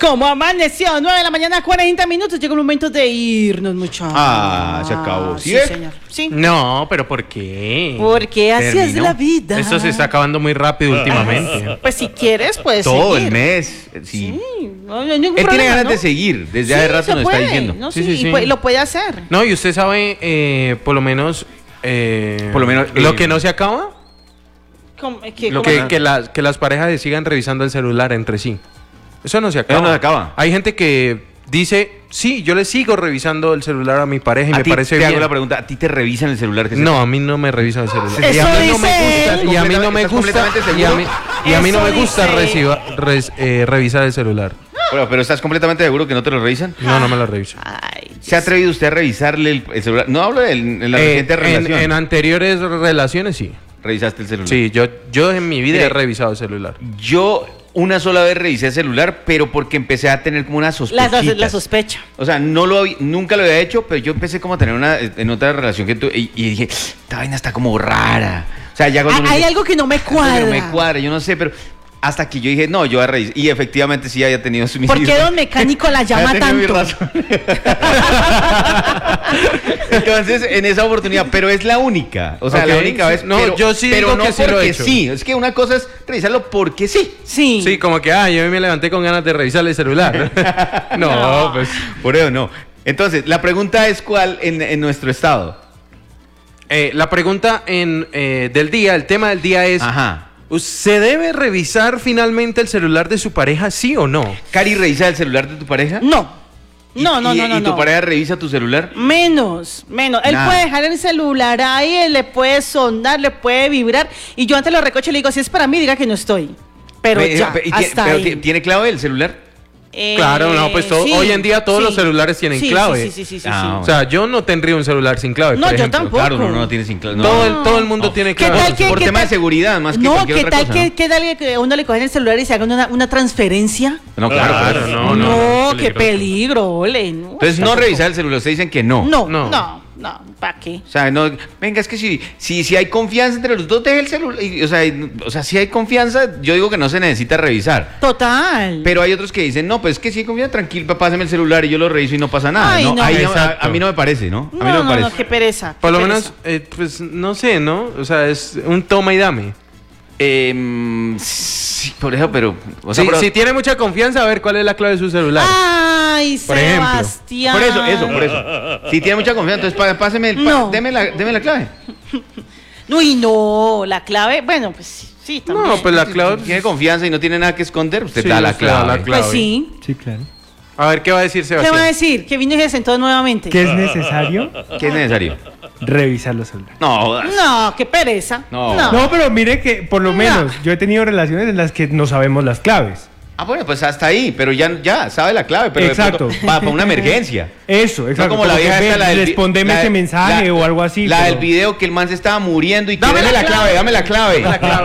¿Cómo amaneció? 9 de la mañana, 40 minutos. Llegó el momento de irnos, muchachos. Se acabó. Sí, ¿Sí, señor. Sí. No, pero ¿por qué? Porque así es la vida. Esto se está acabando muy rápido últimamente. Pues si quieres, puedes Todo seguir. el mes. Sí. Sí, no hay ningún Él problema, tiene ganas ¿no? de seguir. Desde Sí, hace rato se nos puede, está diciendo. ¿no? Sí, Sí, sí, sí. y lo puede hacer. No, y usted sabe, por lo menos, lo que no se acaba. Que las parejas se sigan revisando el celular entre sí. Eso no se acaba. Eso no se acaba. Hay gente que dice, sí, yo le sigo revisando el celular a mi pareja y me parece te bien. hago la pregunta, ¿a ti te revisan el celular? No, a mí no me revisan el celular. Eso Y a mí no me dice gusta, él. y a mí no me ¿Estás gusta, completamente y a mí no me Eso gusta dice revisar el celular. Pero ¿estás completamente seguro que no te lo revisan? No me lo reviso. Ay, ¿Se ha atrevido usted a revisarle el celular? No hablo en la reciente relación. En anteriores relaciones, sí. ¿Revisaste el celular? Sí, yo en mi vida Mire, he revisado el celular. Yo una sola vez revisé el celular, pero porque empecé a tener como una sospecha. la sospecha. O sea, nunca lo había hecho, pero yo empecé como a tener en otra relación que tú, y dije, esta vaina está como rara. O sea, ya cuando Hay algo que no me cuadra. No me cuadra, yo no sé, pero hasta que yo dije, no, yo voy a revisar. Y efectivamente sí haya tenido su ¿Por qué don mecánico la llama Haya tenido mi tanto? razón. Entonces, en esa oportunidad, pero es la única. O sea, Ok, la única vez. no, pero, yo sí pero digo no que sí lo he porque hecho. sí. Es que una cosa es revisarlo porque sí. Sí. Sí, como que, yo me levanté con ganas de revisar el celular. No, pues. Por eso no. Entonces, la pregunta es cuál en nuestro estado. La pregunta del día, el tema del día es, Ajá. ¿se debe revisar finalmente el celular de su pareja, sí o no? Cari, ¿revisa el celular de tu pareja? No. No. ¿Y tu pareja revisa tu celular? Menos. Él Nada. puede dejar el celular ahí, él le puede sonar, le puede vibrar. Y yo antes lo recocho y le digo, si es para mí, diga que no estoy. Pero ya, hasta pero ahí. ¿tiene clave el celular? Claro, no, pues Sí, hoy en día todos sí. los celulares tienen Sí, clave. Sí. Ah, O sea, yo no tendría un celular sin clave, No, por yo ejemplo. tampoco. Claro, no tiene sin clave. No. Todo el mundo tiene ¿Qué clave. tal que- Por qué tema de tal- seguridad, más que No, cualquier ¿qué otra tal cosa, ¿no? que tal que a uno le cogen el celular y se haga una transferencia? No, claro. No, qué peligroso. peligro, ole. No, Entonces, no tampoco. revisar el celular. Ustedes dicen que no. No, ¿para qué? O sea, no, venga, es que si hay confianza entre los dos, deje el celular. O sea, si hay confianza, yo digo que no se necesita revisar. Total. Pero hay otros que dicen, no, pues es que si hay confianza, tranquilo, pásame el celular y yo lo reviso y no pasa nada. Ay, ¿no? no. Ahí Exacto. a mí no me parece, ¿no? A mí No, me parece. qué pereza. Por lo qué menos, pereza. pues no sé, ¿no? O sea, es un toma y dame. Sí, por eso, pero... O sea, pero- Si tiene mucha confianza, a ver cuál es la clave de su celular. Ay, Por ejemplo. Sebastián. por eso. Si tiene mucha confianza, entonces páseme No. deme la clave. Uy, no, la clave, bueno, pues sí, también. No, pues la clave... Si tiene confianza y no tiene nada que esconder, usted Sí, da la usted da clave. la clave. Pues sí. Sí, claro. A ver, ¿qué va a decir ¿Qué Sebastián? va a decir? Que vino y se sentó nuevamente. ¿Qué es necesario? ¿Qué es necesario? Revisar los celulares. No, jodas. No, qué pereza. No. No, pero mire que por lo No. menos yo he tenido relaciones en las que no sabemos las claves. Ah, bueno, pues hasta ahí, pero ya sabe la clave, pero de Exacto. pronto, para una emergencia. Eso, exacto. No como la que vieja ve, esta, la del respondeme la- este mensaje la- o algo así. La pero- del video que el man se estaba muriendo y que Dame dame la la clave, clave, dame la clave.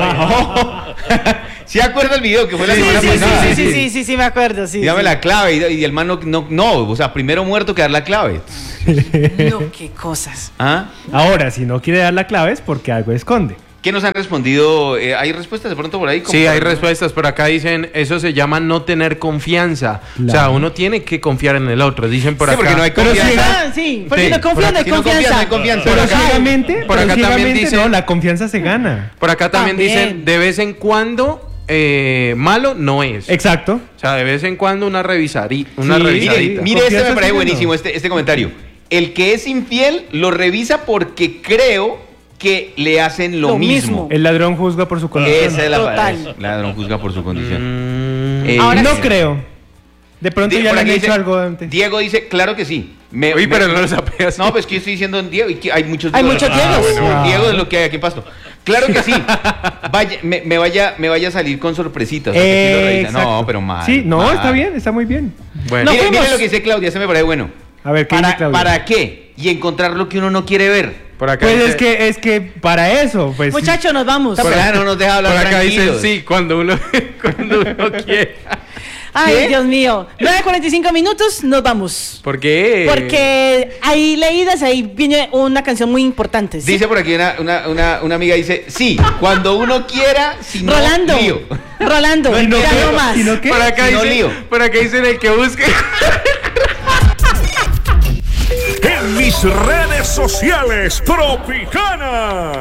¿Sí acuerda el video que fue la Sí, semana pasada? sí, me acuerdo, sí. Y dame sí. la clave y el man no, o sea, primero muerto que dar la clave. No, qué cosas. ¿Ah? Ahora, si no quiere dar la clave es porque algo esconde. ¿Qué nos han respondido? ¿Hay respuestas de pronto por ahí? Sí, hay respuestas, pero acá dicen, eso se llama no tener confianza. O sea, Claro. uno tiene que confiar en el otro, dicen por Sí, acá. porque no hay Pero confianza. Ah, sí, porque Sí, no confían, por no hay aquí no confían, confianza. no hay confianza. Pero Por acá- ciegamente, por acá también ciegamente dicen- no, la confianza se gana. Por acá también También. dicen, de vez en cuando, malo no es. Exacto. O sea, de vez en cuando una Sí, revisadita. Mire, este Confianza me parece sí, buenísimo, este comentario. El que es infiel lo revisa porque creo que le hacen lo Lo mismo. mismo. El ladrón juzga por su condición. Esa es la Total. palabra. Ladrón juzga por su condición. Ahora no sí. creo. De pronto ya Por le han aquí hecho dice- algo antes. Diego dice, claro que sí. Uy, pero no lo sabía así. No, pues que yo estoy diciendo en Diego y que hay muchos Hay muchos Diegos. bueno. Diego es lo que hay aquí en Pasto. Claro que sí. Me vaya a salir con sorpresitas. porque sí lo revisa. Exacto. No, pero mal. Sí, no, mal. está bien, está muy bien. Bueno, No, Mire fuimos. lo que dice Claudia, ese me parece bueno. A ver, ¿qué dice Claudia? ¿Para qué? Y encontrar lo que uno no quiere ver. por acá Pues dice- es que para eso, pues. Muchachos, nos vamos. Esta pelada no nos deja hablar por acá dicen, tranquilos. sí, cuando uno quiere. Ay, ¿Qué? Dios mío. 9:45 minutos, nos vamos. ¿Por qué? Porque ahí leídas, ahí viene una canción muy importante. ¿sí? Dice por aquí una amiga, dice, sí, cuando uno quiera, si no, Rolando. lío. Rolando, No, ya ¿qué? no más. ¿Y no qué? Por acá, Si no, dice, lío. por acá dicen el que busque. En mis redes sociales, Tropicana.